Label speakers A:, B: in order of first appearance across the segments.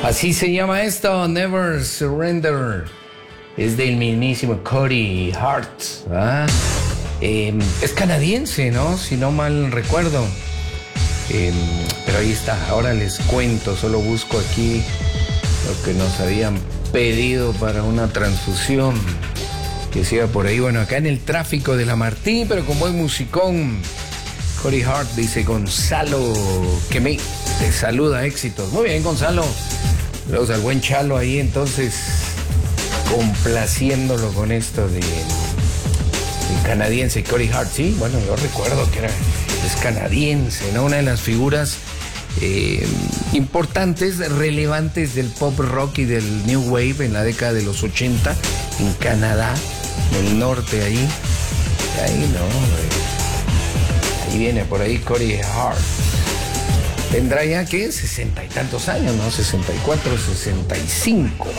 A: Así se llama esto, Never Surrender. Es del mismísimo Cody Hart. ¿Ah? Es canadiense, ¿no? Si no mal recuerdo. Pero ahí está, ahora les cuento, solo busco aquí lo que nos habían pedido para una transfusión que siga por ahí. Bueno, acá en el tráfico de la Martí, pero con buen musicón. Cody Hart dice: Gonzalo, que me te saluda, éxitos. Muy bien, Gonzalo. Luego al buen Chalo ahí, entonces, complaciéndolo con esto de canadiense Cody Hart. Sí, bueno, yo recuerdo que es canadiense, ¿no? Una de las figuras importantes, relevantes del pop rock y del new wave en la década de los 80 en Canadá, en el norte ahí. Ahí no, ahí viene por ahí Cody Hart. Tendrá ya, ¿qué? 60 y tantos años, ¿no? 64, 65.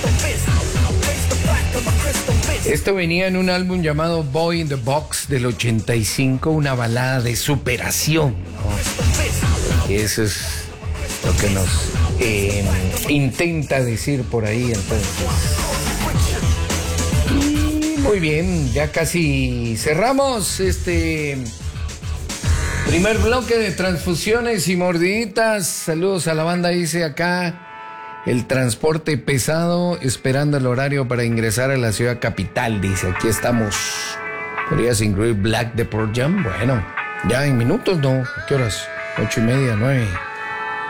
A: Esto venía en un álbum llamado Boy in the Box del 85, una balada de superación, ¿no? Y eso es lo que nos intenta decir por ahí, entonces. Y muy bien, ya casi cerramos este primer bloque de transfusiones y mordiditas. Saludos a la banda, dice acá. El transporte pesado, esperando el horario para ingresar a la ciudad capital, dice. Aquí estamos. ¿Podrías incluir Black de Pearl Jam? Bueno, ya en minutos, ¿no? ¿A qué horas? 8:30, 9.